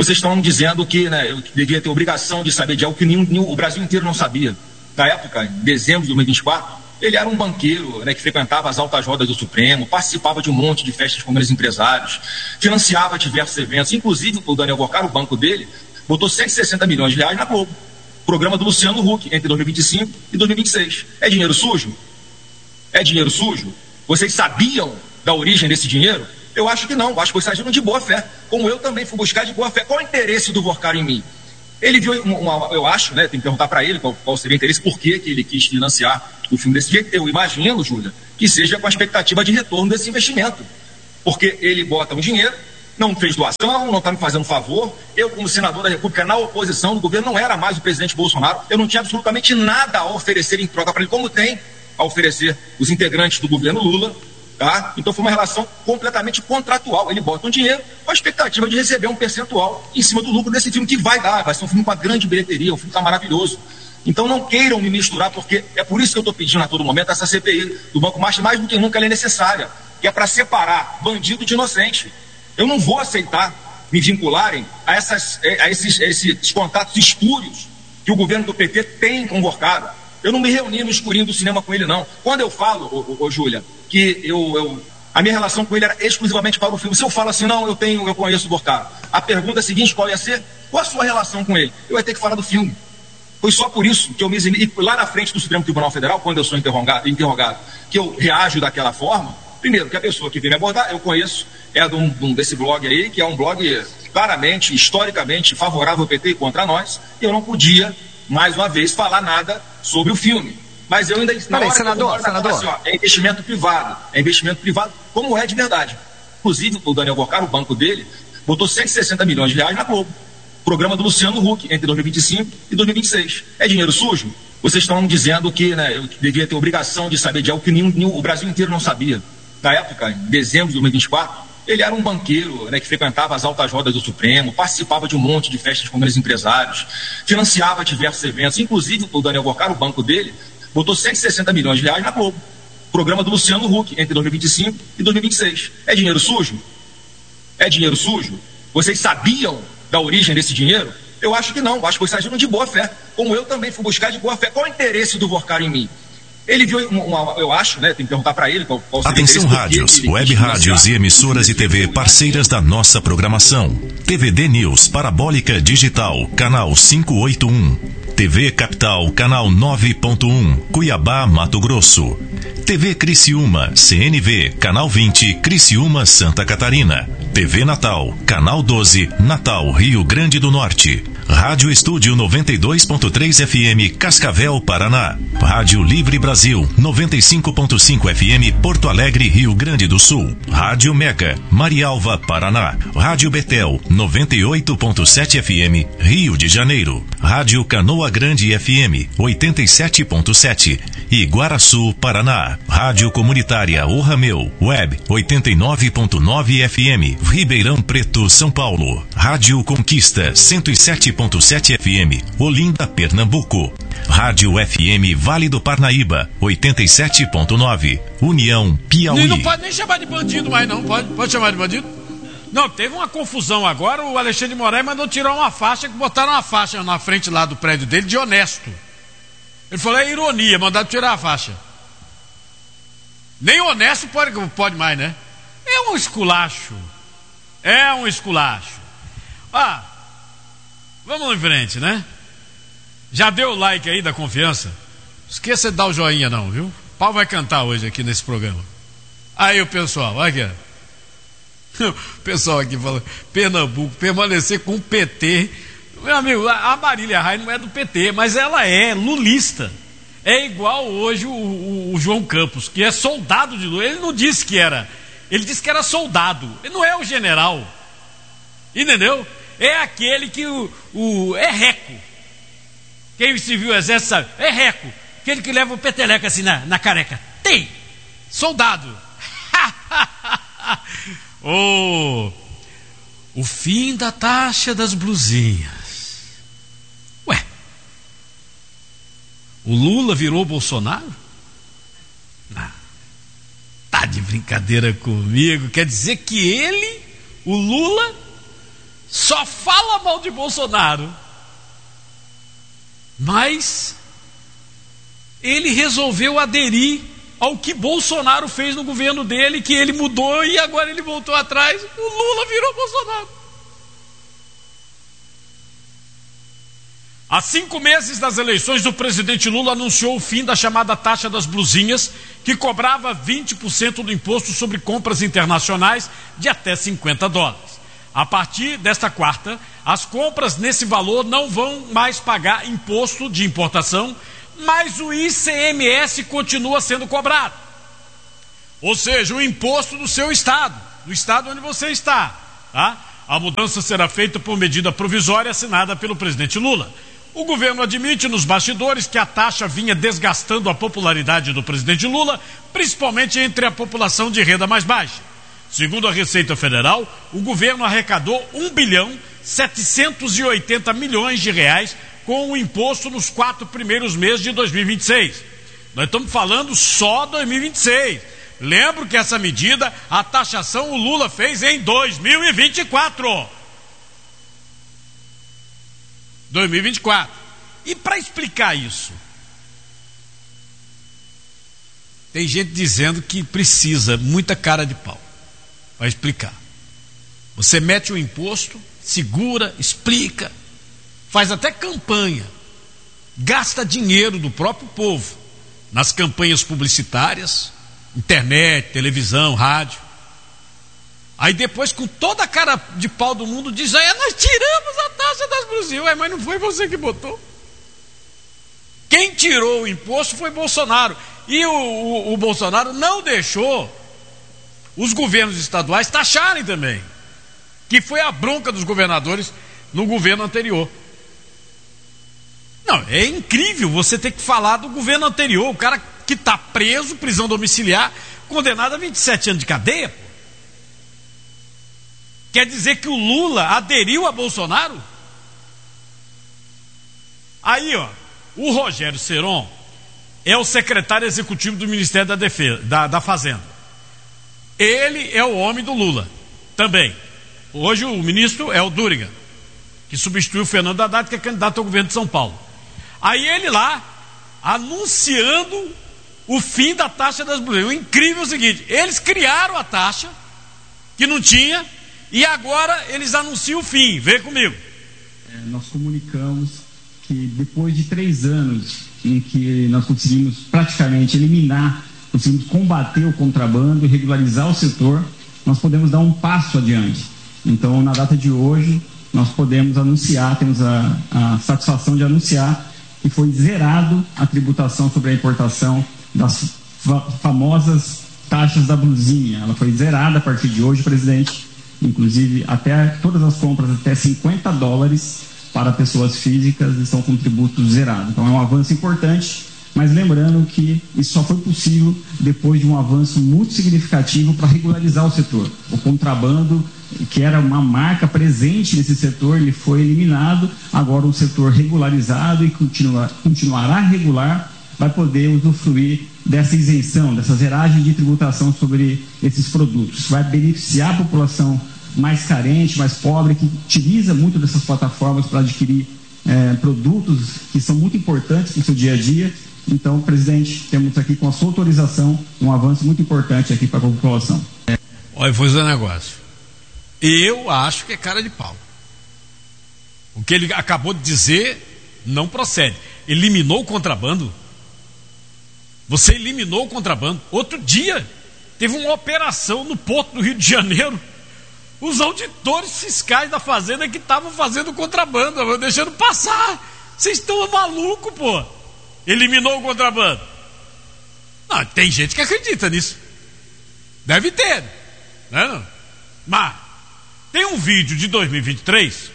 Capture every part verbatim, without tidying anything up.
Vocês estão dizendo que, né, eu devia ter obrigação de saber de algo que nenhum, nenhum, o Brasil inteiro não sabia. Na época, em dezembro de dois mil e vinte e quatro, ele era um banqueiro, né, que frequentava as altas rodas do Supremo, participava de um monte de festas com grandes empresários, financiava diversos eventos, inclusive o Daniel Gorcar, o banco dele, botou cento e sessenta milhões de reais na Globo. Programa do Luciano Huck, entre dois mil e vinte e cinco e dois mil e vinte e seis. É dinheiro sujo? É dinheiro sujo? Vocês sabiam da origem desse dinheiro? Eu acho que não, acho que vocês agiram de boa fé, como eu também fui buscar de boa fé. Qual é o interesse do Gorcar em mim? Ele viu, uma, uma, eu acho, né, tem que perguntar para ele qual, qual seria o interesse, por que que ele quis financiar o filme desse jeito. Eu imagino, Júlia, que seja com a expectativa de retorno desse investimento. Porque ele bota um dinheiro, não fez doação, não está me fazendo favor. Eu, como senador da República, na oposição do governo, não era mais o presidente Bolsonaro. Eu não tinha absolutamente nada a oferecer em troca para ele, como tem a oferecer os integrantes do governo Lula. Tá? Então foi uma relação completamente contratual. Ele bota um dinheiro com a expectativa de receber um percentual em cima do lucro desse filme, que vai dar, vai ser um filme com uma grande bilheteria, um filme que está maravilhoso. Então não queiram me misturar, porque é por isso que eu estou pedindo a todo momento essa C P I do Banco Master, mais do que nunca ela é necessária, que é para separar bandido de inocente. Eu não vou aceitar me vincularem a, essas, a esses, a esses contatos espúrios que o governo do P T tem com o Gorcar. Eu não me reuni no escurinho do cinema com ele, não. Quando eu falo, ô, ô, ô Júlia, que eu, eu, a minha relação com ele era exclusivamente para o filme, se eu falo assim, não, eu tenho, eu conheço o Gorcar, a pergunta é a seguinte, qual ia ser? Qual a sua relação com ele? Eu ia ter que falar do filme. Foi só por isso que eu me eximi, e lá na frente do Supremo Tribunal Federal, quando eu sou interrogado, interrogado, que eu reajo daquela forma. Primeiro, que a pessoa que vem me abordar, eu conheço, é de um, de um desse blog aí, que é um blog claramente, historicamente favorável ao P T e contra nós, e eu não podia, mais uma vez, falar nada sobre o filme. Mas eu ainda... Na Peraí, hora senador, eu senador. Assim, ó, é investimento privado, é investimento privado, como é de verdade. Inclusive, o Daniel Gorcar, o banco dele, botou cento e sessenta milhões de reais na Globo. Programa do Luciano Huck, entre dois mil e vinte e cinco e dois mil e vinte e seis. É dinheiro sujo? Vocês estão dizendo que, né, eu devia ter obrigação de saber de algo que nenhum, nenhum, o Brasil inteiro não sabia. Na época, em dezembro de dois mil e vinte e quatro, ele era um banqueiro, né, que frequentava as altas rodas do Supremo, participava de um monte de festas com grandes empresários, financiava diversos eventos, inclusive o Daniel Gorcar, o banco dele, botou cento e sessenta milhões de reais na Globo. Programa do Luciano Huck, entre dois mil e vinte e cinco e dois mil e vinte e seis. É dinheiro sujo? É dinheiro sujo? Vocês sabiam da origem desse dinheiro? Eu acho que não, acho que vocês agiram de boa fé, como eu também fui buscar de boa fé. Qual é o interesse do Gorcar em mim? Ele viu, uma, uma, eu acho, né, tem que perguntar para ele qual, qual Atenção rádios, ele, ele web rádios e emissoras de T V parceiras da nossa programação. T V D News Parabólica Digital, canal quinhentos e oitenta e um. T V Capital, canal nove ponto um, Cuiabá, Mato Grosso. T V Criciúma, C N V, canal vinte, Criciúma, Santa Catarina. T V Natal, canal doze, Natal, Rio Grande do Norte. Rádio Estúdio noventa e dois ponto três F M, Cascavel, Paraná. Rádio Livre Brasil, noventa e cinco ponto cinco F M, Porto Alegre, Rio Grande do Sul. Rádio Mega, Marialva, Paraná. Rádio Betel, noventa e oito ponto sete F M, Rio de Janeiro. Rádio Canoa Grande F M, oitenta e sete ponto sete, Iguaraçu, Paraná. Rádio Comunitária O Rameu, Web, oitenta e nove ponto nove F M, Ribeirão Preto, São Paulo. Rádio Conquista, cento e sete ponto sete F M, Olinda, Pernambuco. Rádio F M Vale do Parnaíba, oitenta e sete ponto nove, União, Piauí. Não pode nem chamar de bandido mais não, pode, pode chamar de bandido? Não, teve uma confusão agora, o Alexandre de Moraes mandou tirar uma faixa, que botaram uma faixa na frente lá do prédio dele de honesto. Ele falou, é ironia, mandaram tirar a faixa. Nem honesto pode, pode mais, né? É um esculacho. É um esculacho. Ah, vamos em frente, né? Já deu o like aí da confiança? Esqueça de dar o joinha não, viu? O pau vai cantar hoje aqui nesse programa. Aí o pessoal, olha aqui. O pessoal aqui fala, Pernambuco, permanecer com o P T. Meu amigo, a Marília Reis não é do P T, mas ela é lulista. É igual hoje o, o, o João Campos, que é soldado de Lula. Ele não disse que era, ele disse que era soldado. Ele não é o general. Entendeu? É aquele que o, o é reco. Quem se viu o exército sabe, é reco. Aquele que leva o peteleco assim na, na careca. Tem! Soldado! Oh, o fim da taxa das blusinhas. Ué, o Lula virou Bolsonaro? Não, tá de brincadeira comigo. Quer dizer que ele, o Lula, só fala mal de Bolsonaro, mas ele resolveu aderir ao que Bolsonaro fez no governo dele, que ele mudou e agora ele voltou atrás. O Lula virou Bolsonaro. Há cinco meses das eleições, o presidente Lula anunciou o fim da chamada taxa das blusinhas, que cobrava vinte por cento do imposto sobre compras internacionais de até cinquenta dólares. A partir desta quarta, as compras nesse valor não vão mais pagar imposto de importação, mas o I C M S continua sendo cobrado. Ou seja, o imposto do seu estado, do estado onde você está. Tá? A mudança será feita por medida provisória assinada pelo presidente Lula. O governo admite nos bastidores que a taxa vinha desgastando a popularidade do presidente Lula, principalmente entre a população de renda mais baixa. Segundo a Receita Federal, o governo arrecadou um bilhão setecentos e oitenta milhões de reais com o imposto nos quatro primeiros meses de dois mil e vinte e seis. Nós estamos falando só dois mil e vinte e seis. Lembro que essa medida, a taxação, o Lula fez em dois mil e vinte e quatro. dois mil e vinte e quatro. E para explicar isso, tem gente dizendo que precisa muita cara de pau para explicar. Você mete o imposto, segura, explica, faz até campanha, gasta dinheiro do próprio povo nas campanhas publicitárias, internet, televisão, rádio. Aí depois, com toda a cara de pau do mundo, diz: é, nós tiramos a taxa das blusinhas. Ué, mas não foi você que botou. Quem tirou o imposto foi Bolsonaro. E o, o, o Bolsonaro não deixou os governos estaduais taxarem também, que foi a bronca dos governadores no governo anterior. Não, é incrível você ter que falar do governo anterior, o cara que está preso, prisão domiciliar, condenado a vinte e sete anos de cadeia, pô. Quer dizer que o Lula aderiu a Bolsonaro? Aí, ó, o Rogério Ceron é o secretário executivo do Ministério da Defesa, da, da Fazenda. Ele é o homem do Lula, também. Hoje o ministro é o Duriga, que substituiu o Fernando Haddad, que é candidato ao governo de São Paulo. Aí ele lá, anunciando o fim da taxa das blusinhas. O incrível é o seguinte: eles criaram a taxa, que não tinha, e agora eles anunciam o fim. Vem comigo. É, nós comunicamos que depois de três anos em que nós conseguimos praticamente eliminar, conseguimos combater o contrabando e regularizar o setor, nós podemos dar um passo adiante. Então, na data de hoje, nós podemos anunciar, temos a, a satisfação de anunciar que foi zerado a tributação sobre a importação das fa famosas taxas da blusinha. Ela foi zerada a partir de hoje, presidente. Inclusive, até todas as compras até cinquenta dólares para pessoas físicas estão com tributo zerado. Então é um avanço importante, mas lembrando que isso só foi possível depois de um avanço muito significativo para regularizar o setor. O contrabando, que era uma marca presente nesse setor, ele foi eliminado. Agora o setor regularizado e continua, continuará regular vai poder usufruir dessa isenção, dessa zeragem de tributação sobre esses produtos. Vai beneficiar a população mais carente, mais pobre, que utiliza muito dessas plataformas para adquirir é, produtos que são muito importantes para o seu dia a dia. Então, presidente, temos aqui com a sua autorização um avanço muito importante aqui para a população. Olha, vou dizer um negócio. Eu acho que é cara de pau. O que ele acabou de dizer não procede. Eliminou o contrabando. Você eliminou o contrabando. Outro dia, teve uma operação no Porto do Rio de Janeiro. Os auditores fiscais da Fazenda que estavam fazendo contrabando, deixando passar. Vocês estão malucos, pô. Eliminou o contrabando. Não, tem gente que acredita nisso. Deve ter, né? Não? Mas tem um vídeo de dois mil e vinte e três.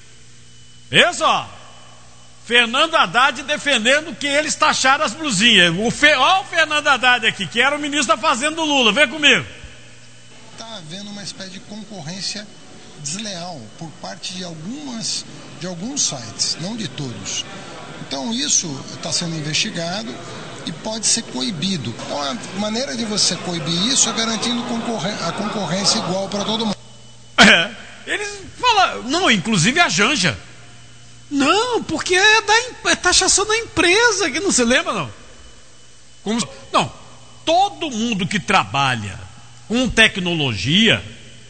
Esse, ó. Fernando Haddad defendendo que eles taxaram as blusinhas. O Fe... Olha o Fernando Haddad aqui, que era o ministro da Fazenda do Lula. Vem comigo. Está havendo uma espécie de concorrência desleal por parte de algumas, de alguns sites, não de todos. Então isso está sendo investigado e pode ser coibido. Então a maneira de você coibir isso é garantindo concorrência, a concorrência igual para todo mundo. É, eles falam, não, inclusive a Janja. Não, porque é, da, é taxação da empresa, que não se lembra, não. Como, não, todo mundo que trabalha com tecnologia,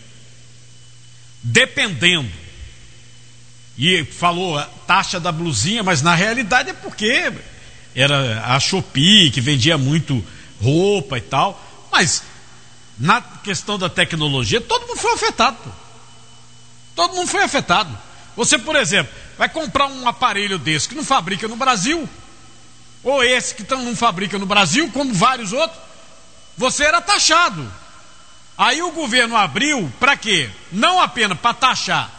dependendo, e falou taxa da blusinha, mas na realidade é porque era a Shopee que vendia muito roupa e tal, mas na questão da tecnologia todo mundo foi afetado, pô. Todo mundo foi afetado. Você, por exemplo, vai comprar um aparelho desse que não fabrica no Brasil, ou esse que não fabrica no Brasil, como vários outros, você era taxado. Aí o governo abriu para quê? Não apenas para taxar